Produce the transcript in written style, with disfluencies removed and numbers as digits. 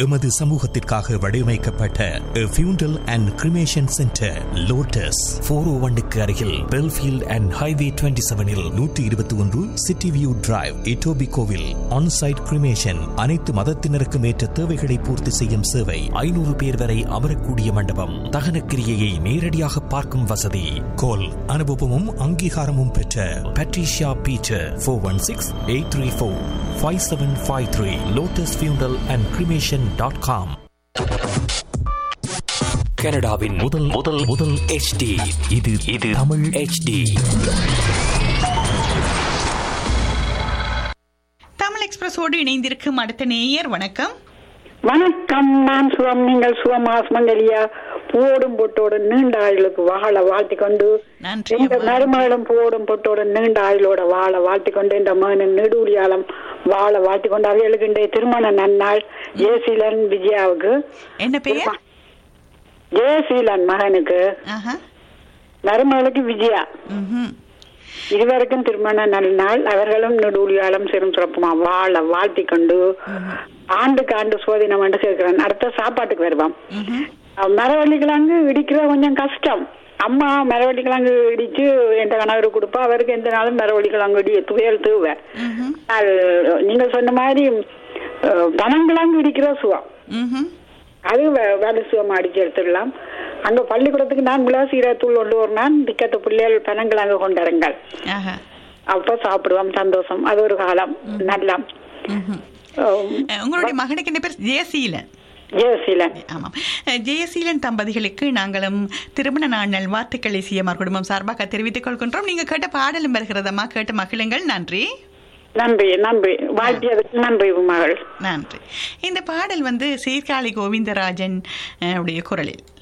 எமது சமூகத்திற்காக வடிவமைக்கப்பட்ட ஃபியூண்டல் அண்ட் கிரிமேஷன் சென்டர் லோட்டஸ் 401க்கு அருகில் Belfield and highway 27இல் 121 city view drive இட்டோபிகோவில் on-site cremation. அனைத்து மதத்தினருக்கும் ஏற்ற தேவைகளை பூர்த்தி செய்யும் சேவை. 500 பேர் வரை அமரக்கூடிய மண்டபம். தகன கிரியையை நேரடியாக பார்க்கும் வசதி. கோல் அனுபவமும் அங்கீகாரமும் பெற்ற பட்ரிஷியா பீட்டர் 416-834-5753 lotusfunerallandcremation.com. கனடாவின் முதல் HD. இது தமிழ் HD. தமிழ் எக்ஸ்பிரஸோடு இணைந்திருக்கும் அடுத்த நேயர். வணக்கம். வணக்கம், நான் சுகம். நீங்கள் சுகமாஸ்மங்கலியா பூவோடும் பொட்டோடு நீண்ட ஆயுளுக்கு வாழ வாழ்த்திக்கொண்டு, இந்த மருமகளும் பூவோடும் பொட்டோடு நீண்ட ஆயுளோட வாழ வாழ்த்திக்கொண்டு, இந்த மகனின் நெடுலியாலம் வாழ வாழ்த்திக்கொண்டு, அவர்களுக்கு இன்றைய திருமண நன்னாள். ஜெயசீலன் விஜயாவுக்கு. என்ன பெயர்? ஜெயசீலன் மகனுக்கு, மருமகளுக்கு விஜயா. இருவருக்கும் திருமண நன்னாள். அவர்களும் நெடுலியாலம் சிறும் சிறப்புமா வாழ வாழ்த்திக்கொண்டு, ஆண்டுக்கு ஆண்டு சோதனம் என்று கேட்கிறேன். அடுத்த சாப்பாட்டுக்கு வருவான். மரவள்ளிக்கிழங்கு இடிக்கிற கொஞ்சம் கஷ்டம். அம்மா மரவள்ளிக்கிழங்கு இடிச்சு எந்த கணவருக்கு கொடுப்பா. அவருக்கு எந்த நாளும் மரவள்ளிக்கிழங்கு துவையல் தூவ. நீங்க சொன்ன மாதிரி பனங்கிழங்கு இடிக்கிற சுகம், அது வேலை சுகம் அடிச்சு எடுத்துடலாம். அங்க பள்ளிக்கூடத்துக்கு நான் விளாசீரத்தூள் கொண்டு வரணும். டிக்கெட்டு பிள்ளைகள் பனங்கிழங்கு கொண்டாருங்கள், அப்ப சாப்பிடுவோம். சந்தோஷம். அது ஒரு காலம். நல்லா. உங்களுடைய மகனுக்கு என்ன பேர்? ஜெயசீலன். ஜெயசீலன். ஆமாம், ஜெயசீலன் தம்பதிகளுக்கு நாங்களும் திருமண நாள் நல்வாழ்த்துக்களை சிஎம்ஆர் குடும்பம் சார்பாக தெரிவித்துக் கொள்கின்றோம். நீங்க கேட்ட பாடலும் வருகிறதம்மா, கேட்டு மகிழுங்கள். நன்றி. நன்றி. நன்றி. வாழ்த்தியதுக்கு நன்றி மகள். நன்றி. இந்த பாடல் சீர்காழி கோவிந்தராஜன் உடைய குரலில்.